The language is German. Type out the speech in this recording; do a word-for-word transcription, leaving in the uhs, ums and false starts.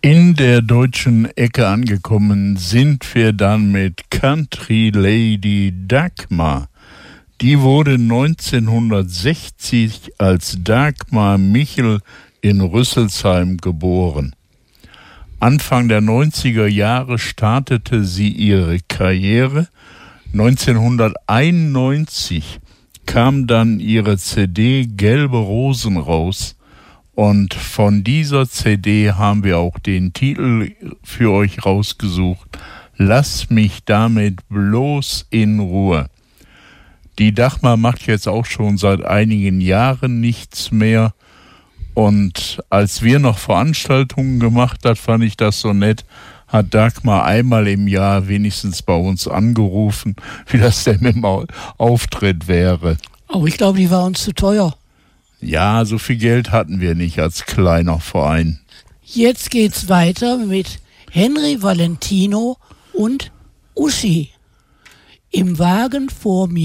In der deutschen Ecke angekommen sind wir dann mit Country Lady Dagmar. Die wurde neunzehnhundertsechzig als Dagmar Michel in Rüsselsheim geboren. Anfang der neunziger Jahre startete sie ihre Karriere. neunzehnhunderteinundneunzig kam dann ihre C D Gelbe Rosen raus. Und von dieser C D haben wir auch den Titel für euch rausgesucht. Lass mich damit bloß in Ruhe. Die Dagmar macht jetzt auch schon seit einigen Jahren nichts mehr. Und als wir noch Veranstaltungen gemacht hat, fand ich das so nett, hat Dagmar einmal im Jahr wenigstens bei uns angerufen, wie das denn mit dem Auftritt wäre. Aber ich glaube, die war uns zu teuer. Ja, so viel Geld hatten wir nicht als kleiner Verein. Jetzt geht's weiter mit Henry Valentino und Uschi. Im Wagen vor mir